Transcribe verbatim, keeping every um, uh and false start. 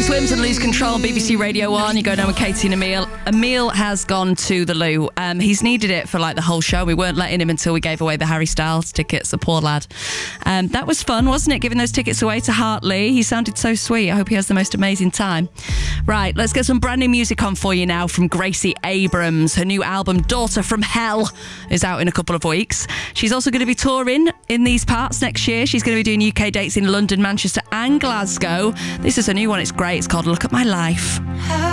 Swims and Lose Control on B B C Radio one. You're going home with Katie and Emil. Emil has gone to the loo. Um, he's needed it for like the whole show. We weren't letting him until we gave away the Harry Styles tickets, the poor lad. Um, that was fun, wasn't it? Giving those tickets away to Hartley. He sounded so sweet. I hope he has the most amazing time. Right, let's get some brand new music on for you now from Gracie Abrams. Her new album, Daughter from Hell, is out in a couple of weeks. She's also going to be touring in these parts next year. She's going to be doing U K dates in London, Manchester and Glasgow. This is a new one. It's great. It's called Look at My Life.